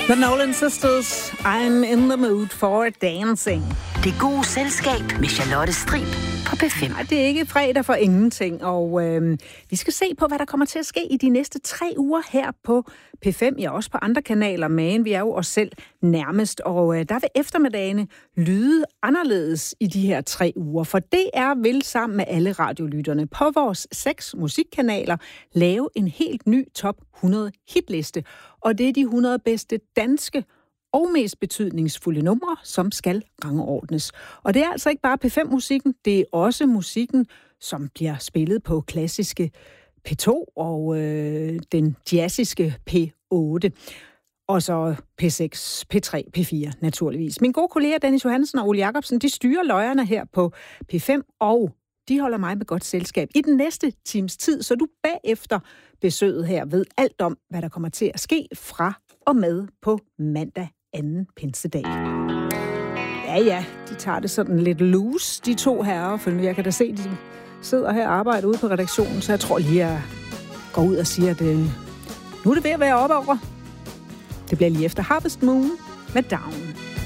The Nolan Sisters, I'm in the mood for dancing. Det gode selskab med Charlotte Strib på P5. Nej, det er ikke fredag for ingenting, og vi skal se på, hvad der kommer til at ske i de næste 3 uger her på P5, ja også på andre kanaler, men vi er jo os selv nærmest, og der vil eftermiddagene lyde anderledes i de her 3 uger, for DR vil sammen med alle radiolytterne på vores 6 musikkanaler lave en helt ny top 100 hitliste, og det er de 100 bedste danske og mest betydningsfulde numre, som skal rangordnes. Og det er altså ikke bare P5-musikken, det er også musikken, som bliver spillet på klassiske P2 og den jazziske P8. Og så P6, P3, P4 naturligvis. Min gode kolleger Dennis Johansen og Ole Jacobsen, de styrer løjerne her på P5, og de holder mig med godt selskab i den næste times tid, så du bagefter besøget her ved alt om, hvad der kommer til at ske fra og med på mandag 2. pinsedag. Ja, de tager det sådan lidt loose, de 2 herrer, for jeg kan da se, de sidder her og arbejder ude på redaktionen, så jeg tror lige, at jeg går ud og siger, at nu er det ved at være oppe over. Det bliver lige efter Harvest Moon med Down.